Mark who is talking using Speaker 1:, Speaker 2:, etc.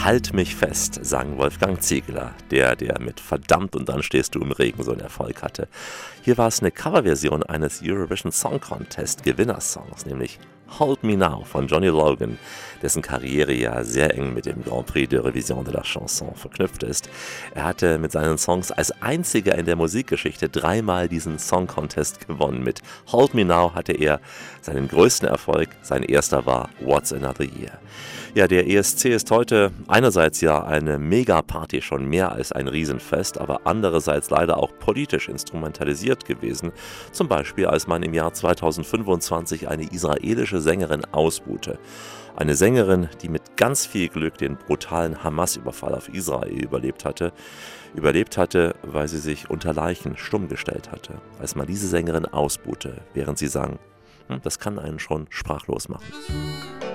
Speaker 1: Halt mich fest, sang Wolfgang Ziegler, der mit Verdammt und dann stehst du im Regen so einen Erfolg hatte. Hier war es eine Coverversion eines Eurovision Song Contest Gewinnersongs, nämlich Hold Me Now von Johnny Logan, dessen Karriere ja sehr eng mit dem Grand Prix de Révision de la Chanson verknüpft ist. Er hatte mit seinen Songs als einziger in der Musikgeschichte dreimal diesen Song Contest gewonnen. Mit Hold Me Now hatte er seinen größten Erfolg, sein erster war What's Another Year. Ja, der ESC ist heute einerseits ja eine Megaparty, schon mehr als ein Riesenfest, aber andererseits leider auch politisch instrumentalisiert gewesen. Zum Beispiel, als man im Jahr 2025 eine israelische Sängerin ausbuhte. Eine Sängerin, die mit ganz viel Glück den brutalen Hamas-Überfall auf Israel überlebt hatte, weil sie sich unter Leichen stumm gestellt hatte. Als man diese Sängerin ausbuhte, während sie sang, das kann einen schon sprachlos machen.